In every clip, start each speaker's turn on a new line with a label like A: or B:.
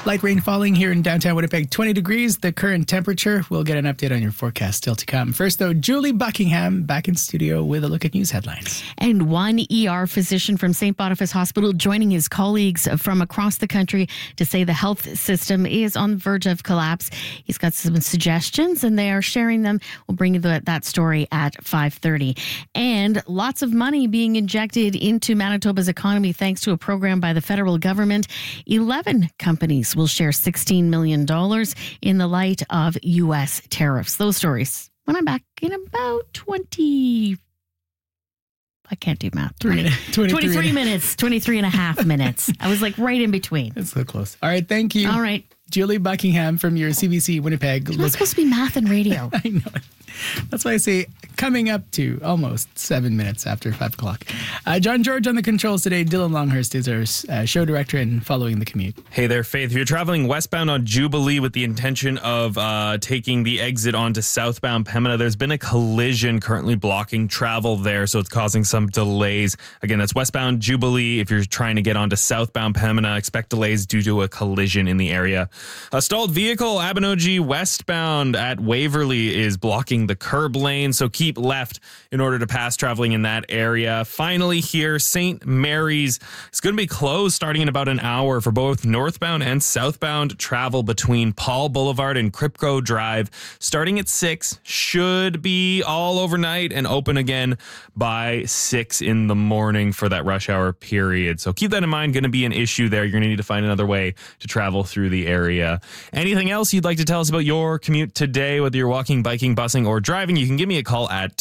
A: Light rain falling here in downtown Winnipeg, 20 degrees, the current temperature. We'll get an update on your forecast still to come. First, though, Julie Buckingham back in studio with a look at news headlines.
B: And one ER physician from St. Boniface Hospital joining his colleagues from across the country to say the health system is on the verge of collapse. He's got some suggestions and they are sharing them. We'll bring you that story at 5:30. And lots of money being injected into Manitoba's economy thanks to a program by the federal government. 11 companies will share $16 million in the light of U.S. tariffs. Those stories when I'm back in about 20... I can't do math. 23 minutes, 23 and a half minutes. I was like right in between.
A: That's so close. All right, thank you.
B: All right.
A: Julie Buckingham from your CBC Winnipeg.
B: It's not supposed to be math and radio.
A: I know. That's why I say coming up to almost 7 minutes after 5 o'clock. John George on the controls today. Dylan Longhurst is our show director and following the commute.
C: Hey there, Faith. If you're traveling westbound on Jubilee with the intention of taking the exit onto southbound Pembina, there's been a collision currently blocking travel there, so it's causing some delays. Again, that's westbound Jubilee. If you're trying to get onto southbound Pembina, expect delays due to a collision in the area. A stalled vehicle, Abinogi westbound at Waverly, is blocking the curb lane, so keep left in order to pass traveling in that area. Finally here, St. Mary's is going to be closed starting in about an hour for both northbound and southbound travel between Paul Boulevard and Kripko Drive. Starting at 6, should be all overnight and open again by 6 in the morning for that rush hour period. So keep that in mind. Going to be an issue there. You're going to need to find another way to travel through the area. Anything else you'd like to tell us about your commute today, whether you're walking, biking, busing, or driving, you can give me a call at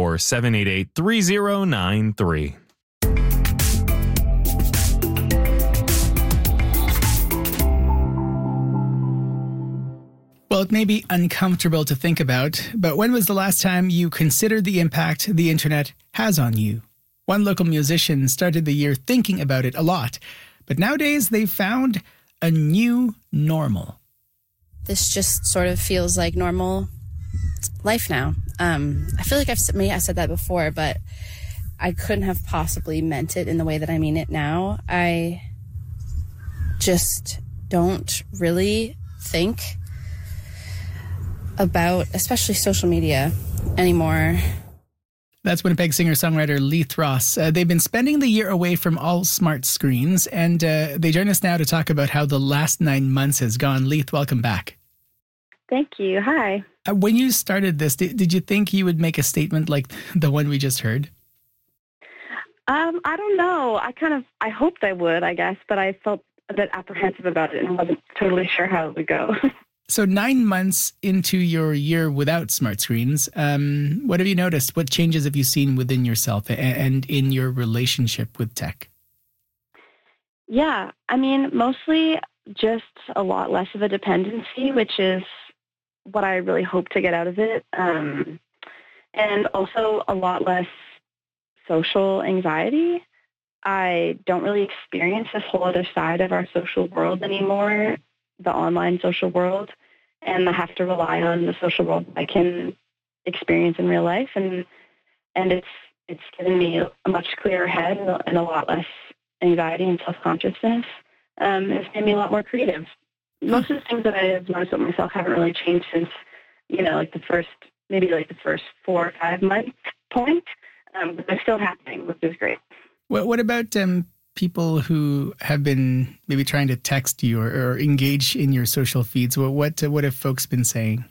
C: 204-788-3093.
A: Well, it may be uncomfortable to think about, but when was the last time you considered the impact the internet has on you? One local musician started the year thinking about it a lot, but nowadays they've found a new normal.
D: This just sort of feels like normal life now. I feel like I've said that before, but I couldn't have possibly meant it in the way that I mean it now. I just don't really think about, especially social media, anymore.
A: That's Winnipeg singer-songwriter Leith Ross. They've been spending the year away from all smart screens, and they join us now to talk about how the last 9 months has gone. Leith, welcome back.
E: Thank you. Hi.
A: When you started this, did you think you would make a statement like the one we just heard?
E: I don't know. I hoped I would, I guess, but I felt a bit apprehensive about it and wasn't totally sure how it would go.
A: So 9 months into your year without smart screens, what have you noticed? What changes have you seen within yourself and in your relationship with tech?
E: Yeah, I mean, mostly just a lot less of a dependency, which is what I really hope to get out of it. And also a lot less social anxiety. I don't really experience this whole other side of our social world anymore, the online social world, and I have to rely on the social world I can experience in real life, and it's given me a much clearer head and a lot less anxiety and self-consciousness. It's made me a lot more creative. Most of the things that I've noticed about myself haven't really changed since, the first 4 or 5 months point, but they're still happening, which is great.
A: What about people who have been maybe trying to text you or engage in your social feeds? What have folks been saying?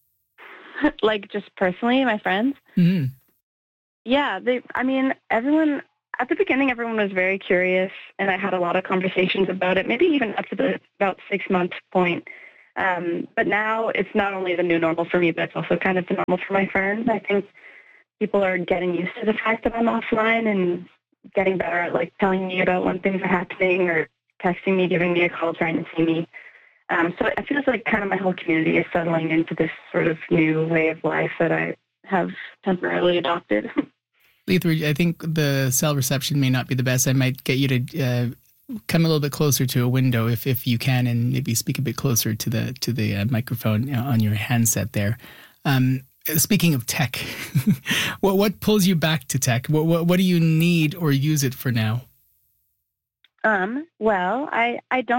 E: Like just personally, my friends?
A: Mm-hmm.
E: Yeah, everyone, at the beginning, everyone was very curious, and I had a lot of conversations about it, maybe even up to the about 6 month point. But now it's not only the new normal for me, but it's also kind of the normal for my friends. I think people are getting used to the fact that I'm offline and getting better at telling me about when things are happening or texting me, giving me a call, trying to see me. So it feels like kind of my whole community is settling into this sort of new way of life that I have temporarily adopted.
A: Leith, I think the cell reception may not be the best. I might get you to come a little bit closer to a window if you can, and maybe speak a bit closer to the microphone on your handset there. Speaking of tech, what pulls you back to tech? What do you need or use it for now?
E: Well, I don't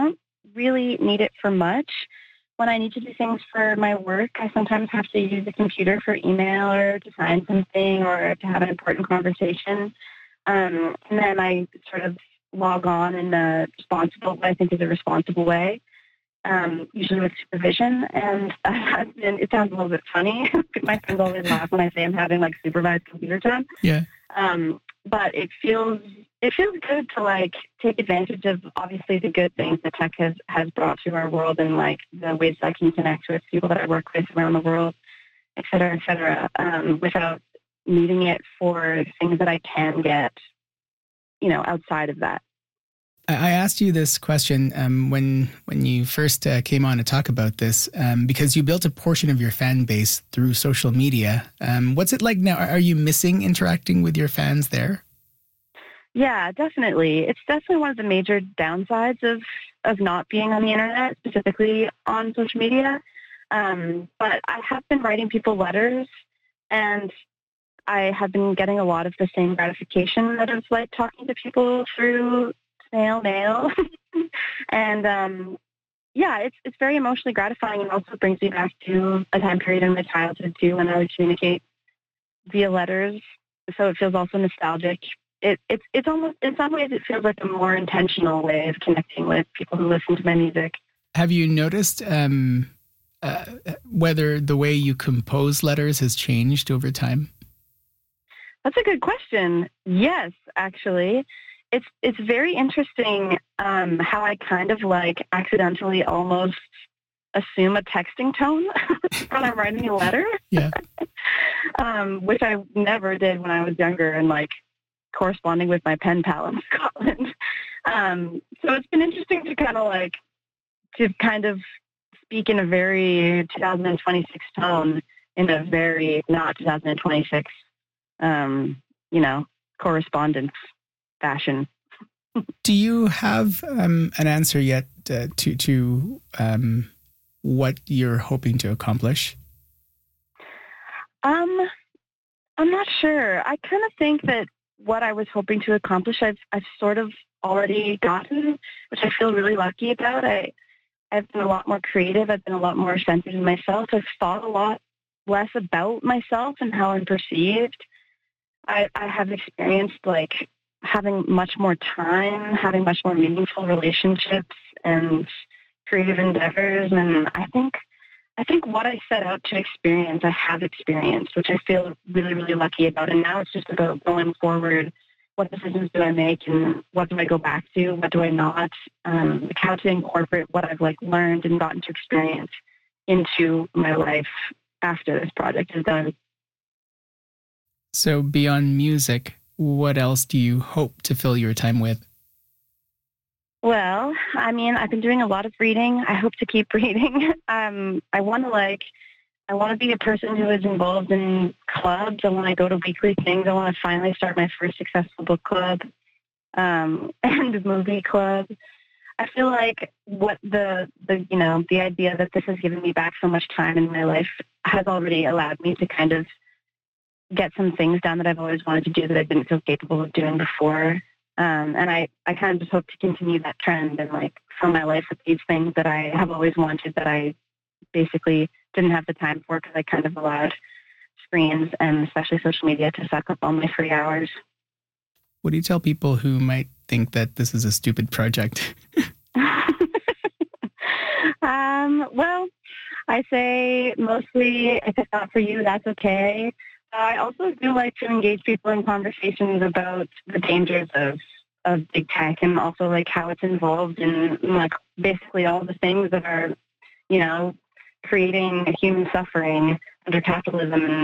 E: really need it for much. When I need to do things for my work, I sometimes have to use the computer for email or to sign something or to have an important conversation. And then I sort of log on in a responsible, what I think is a responsible way, usually with supervision. And it sounds a little bit funny. My friends always laugh when I say I'm having like supervised computer time.
A: Yeah.
E: But it feels good to like take advantage of obviously the good things that tech has brought to our world and like the ways that I can connect with people that I work with around the world, et cetera, without needing it for things that I can get, outside of that.
A: I asked you this question when you first came on to talk about this because you built a portion of your fan base through social media. What's it like now? Are you missing interacting with your fans there?
E: Yeah, definitely. It's definitely one of the major downsides of not being on the internet, specifically on social media. But I have been writing people letters, and I have been getting a lot of the same gratification that it's like talking to people through snail mail. And it's very emotionally gratifying, and also brings me back to a time period in my childhood too when I would communicate via letters. So it feels also nostalgic. It's almost, in some ways, it feels like a more intentional way of connecting with people who listen to my music.
A: Have you noticed whether the way you compose letters has changed over time?
E: That's a good question. Yes, actually. It's very interesting how I kind of like accidentally almost assume a texting tone when I'm writing a letter.
A: Yeah.
E: Which I never did when I was younger and like corresponding with my pen pal in Scotland. So it's been interesting to kind of speak in a very 2026 tone in a very not 2026, correspondence fashion.
A: Do you have an answer yet to what you're hoping to accomplish?
E: I'm not sure. I kind of think that what I was hoping to accomplish, I've sort of already gotten, which I feel really lucky about. I've been a lot more creative. I've been a lot more centered in myself. I've thought a lot less about myself and how I'm perceived. I have experienced like having much more time, having much more meaningful relationships and creative endeavors. And I think what I set out to experience, I have experienced, which I feel really, really lucky about. And now it's just about going forward. What decisions do I make and what do I go back to? What do I not? Like how to incorporate what I've like learned and gotten to experience into my life after this project is done.
A: So beyond music, what else do you hope to fill your time with?
E: Well, I mean, I've been doing a lot of reading. I hope to keep reading. I want to be a person who is involved in clubs. I want to go to weekly things. I want to finally start my first successful book club and movie club. I feel like what the idea that this has given me back so much time in my life has already allowed me to kind of get some things done that I've always wanted to do that I didn't feel capable of doing before. And I kind of just hope to continue that trend and like fill my life with these things that I have always wanted that I basically didn't have the time for because I kind of allowed screens and especially social media to suck up all my free hours.
A: What do you tell people who might think that this is a stupid project?
E: Well, I say mostly if it's not for you, that's okay. I also do like to engage people in conversations about the dangers of big tech and also like how it's involved in like basically all the things that are, creating human suffering under capitalism and